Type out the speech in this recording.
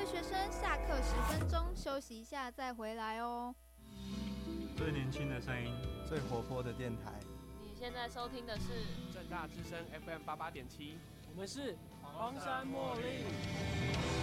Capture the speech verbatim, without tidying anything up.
学生下课十分钟休息一下再回来哦。 最年轻的声音， 最活泼的电台。 你现在收听的是政大之声 F M 八八点七， 我们是黄山茉莉。